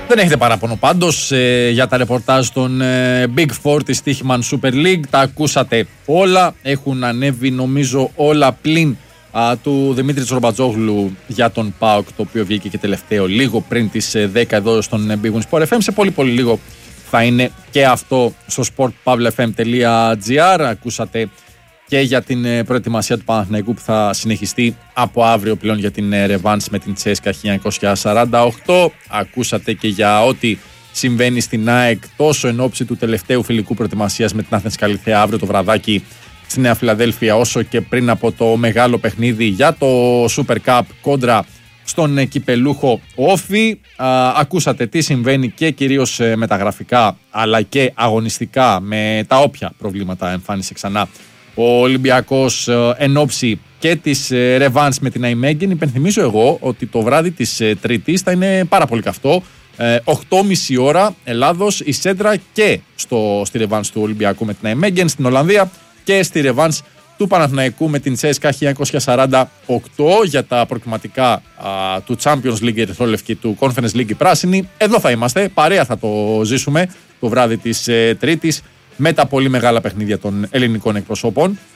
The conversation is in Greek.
Δεν έχετε παράπονο πάντως για τα ρεπορτάζ των Big Four της Stoichman Super League. Τα ακούσατε όλα. Έχουν ανέβει νομίζω όλα πλην του Δημήτρη Τσορμπατζόγλου για τον ΠΑΟΚ, το οποίο βγήκε και τελευταίο λίγο πριν τις 10 εδώ στον Big Win Sport FM. Σε πολύ πολύ λίγο θα είναι και αυτό στο sportpavlefm.gr. Ακούσατε και για την προετοιμασία του Παναθηναϊκού που θα συνεχιστεί από αύριο πλέον για την ρεβάνς με την Τσέσκα 1948. Ακούσατε και για ό,τι συμβαίνει στην ΑΕΚ τόσο εν ώψη του τελευταίου φιλικού προετοιμασίας με την Άθενας Καλιθέα αύριο το βραδάκι στη Νέα Φιλαδέλφια, όσο και πριν από το μεγάλο παιχνίδι για το Super Cup κόντρα στον κυπελούχο Όφη. Ακούσατε τι συμβαίνει και κυρίως μεταγραφικά αλλά και αγωνιστικά με τα όποια προβλήματα εμφάνισε ξανά ο Ολυμπιακός εν ώψη και της ρεβάνς με την Αϊμέγγεν. Υπενθυμίζω εγώ ότι το βράδυ της Τρίτης θα είναι πάρα πολύ καυτό. 8.30 ώρα Ελλάδος, η Σέντρα και στη ρεβάνς του Ολυμπιακού με την Αϊμέγγεν στην Ολλανδία και στη ρεβάνς του Παναθηναϊκού με την Τσέσκα 1948 για τα προκριματικά του Champions League ερυθρόλευκη, του Conference League πράσινη. Εδώ θα είμαστε, παρέα θα το ζήσουμε το βράδυ της Τρίτης με τα πολύ μεγάλα παιχνίδια των ελληνικών εκπροσώπων